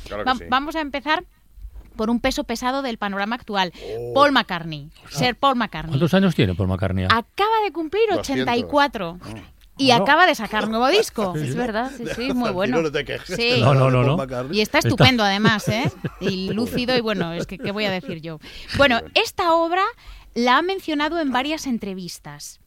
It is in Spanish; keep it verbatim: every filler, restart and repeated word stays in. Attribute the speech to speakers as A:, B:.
A: Claro que
B: Va-
A: sí.
B: Vamos a empezar por un peso pesado del panorama actual.
A: Oh.
B: Paul McCartney. Ser Paul McCartney.
C: ¿Cuántos años tiene Paul McCartney?
B: Acaba de cumplir
A: doscientos.
B: ochenta y cuatro. Y
C: Bueno.
B: acaba de sacar nuevo disco.
C: Sí, sí.
B: Es verdad, sí, sí, muy
D: Fantino,
B: bueno.
D: no te quejes.
B: Sí.
C: No, no, no,
D: Paul
C: no.
D: McCartney.
B: Y está estupendo además, ¿eh? Y lúcido y bueno, es que ¿qué voy a decir yo? Bueno, esta obra la ha mencionado en varias entrevistas.